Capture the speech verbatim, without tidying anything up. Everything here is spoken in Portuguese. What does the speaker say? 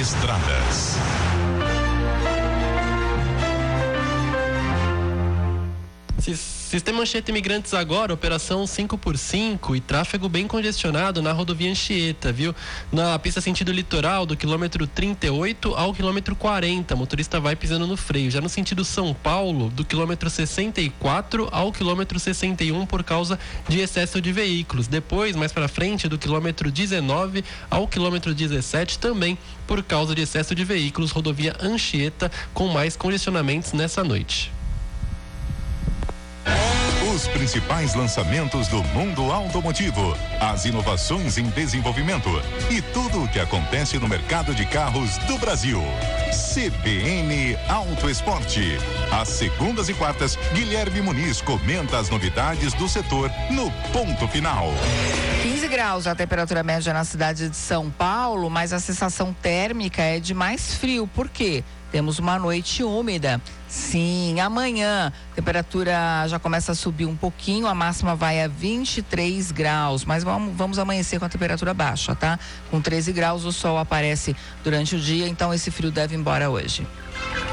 Estradas. Sistema Anchieta Imigrantes agora, operação cinco por cinco e tráfego bem congestionado na rodovia Anchieta, viu? Na pista sentido litoral, do quilômetro trinta e oito ao quilômetro quarenta, motorista vai pisando no freio. Já no sentido São Paulo, do quilômetro sessenta e quatro ao quilômetro sessenta e um, por causa de excesso de veículos. Depois, mais para frente, do quilômetro dezenove ao quilômetro dezessete, também por causa de excesso de veículos, rodovia Anchieta, com mais congestionamentos nessa noite. Os principais lançamentos do mundo automotivo, as inovações em desenvolvimento e tudo o que acontece no mercado de carros do Brasil. C B N Auto Esporte. Às segundas e quartas, Guilherme Muniz comenta as novidades do setor no Ponto Final. quinze graus a temperatura média na cidade de São Paulo, mas a sensação térmica é de mais frio. Por quê? Temos uma noite úmida. Sim, amanhã a temperatura já começa a subir um pouquinho, a máxima vai a vinte e três graus, mas vamos, vamos amanhecer com a temperatura baixa, tá? Com treze graus, o sol aparece durante o dia, então esse frio deve ir embora hoje.